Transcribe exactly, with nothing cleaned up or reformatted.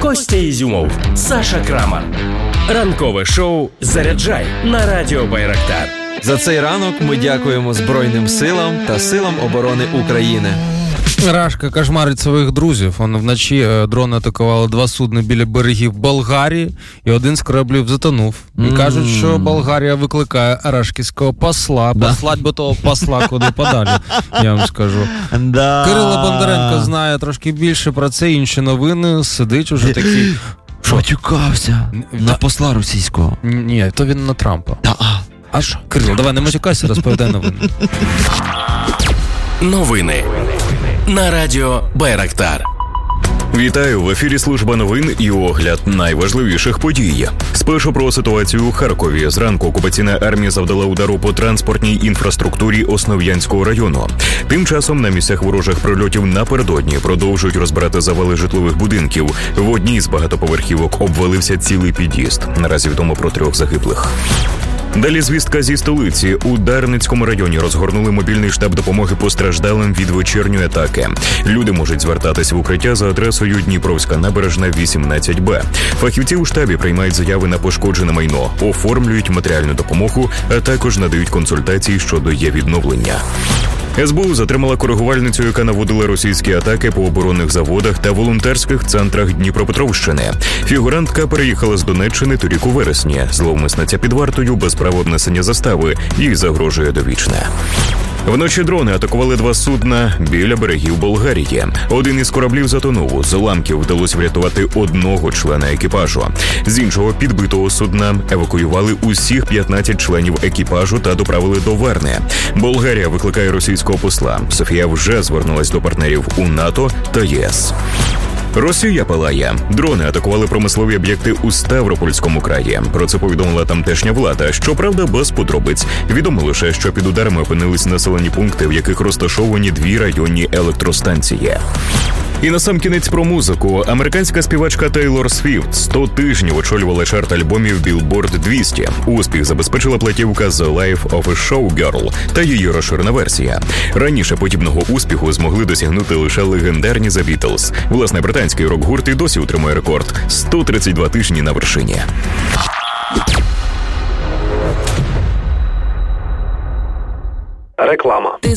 Костя Ізюмов, Саша Крамар. Ранкове шоу «Заряджай» на радіо Байрактар. За цей ранок ми дякуємо Збройним силам та силам оборони України. Рашка кошмарить своїх друзів. Он вночі дрони атакували два судна біля берегів Болгарії, і один з кораблів затонув. І mm. кажуть, що Болгарія викликає рашківського посла. Да. Послать би того посла куди подалі, я вам скажу. Да. Кирило Бондаренко знає трошки більше про це, інші новини. Сидить уже такий... Матюкався на посла російського. Ні, то він на Трампа. Да. А що? Кирило, давай не матюкайся, розповідай новини. Новини на радіо Байрактар. Вітаю, в ефірі служба новин і огляд найважливіших подій. Спершу про ситуацію у Харкові. Зранку окупаційна армія завдала удару по транспортній інфраструктурі Основ'янського району. Тим часом на місцях ворожих прильотів напередодні продовжують розбирати завали житлових будинків. В одній з багатоповерхівок обвалився цілий під'їзд. Наразі відомо про трьох загиблих. Далі звістка зі столиці. У Дарницькому районі розгорнули мобільний штаб допомоги постраждалим від вечірньої атаки. Люди можуть звертатись в укриття за адресою Дніпровська набережна вісімнадцять Б. Фахівці у штабі приймають заяви на пошкоджене майно, оформлюють матеріальну допомогу, а також надають консультації щодо її відновлення. ес бе у затримала коригувальницю, яка наводила російські атаки по оборонних заводах та волонтерських центрах Дніпропетровщини. Фігурантка переїхала з Донеччини торік у вересні. Зловмисниця під вартою без права внесення застави. Їй загрожує довічне. Вночі дрони атакували два судна біля берегів Болгарії. Один із кораблів затонув. З уламків вдалося врятувати одного члена екіпажу. З іншого підбитого судна евакуювали усіх п'ятнадцять членів екіпажу та доправили до Варни. Болгарія викликає російського посла. Софія вже звернулась до партнерів у НАТО та ЄС. Росія палає. Дрони атакували промислові об'єкти у Ставропольському краї. Про це повідомила тамтешня влада. Щоправда, без подробиць. Відомо лише, що під ударами опинились населені пункти, в яких розташовані дві районні електростанції. І насамкінець про музику. Американська співачка Тейлор Свіфт сто тижнів очолювала чарт альбомів Billboard двісті. Успіх забезпечила платівка The Life of a Showgirl та її розширена версія. Раніше подібного успіху змогли досягнути лише легендарні The Beatles. Власне, британський рок-гурт і досі утримує рекорд – сто тридцять два тижні на вершині. Реклама.